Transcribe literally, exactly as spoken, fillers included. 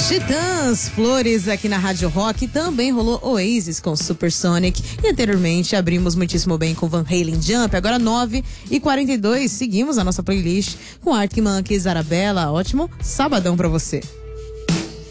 Titãs, Flores aqui na Rádio Rock, também rolou Oasis com Supersonic e anteriormente abrimos muitíssimo bem com Van Halen Jump. Agora nove e quarenta e dois, seguimos a nossa playlist com Arctic Monkeys, Arabella. Ótimo sabadão pra você.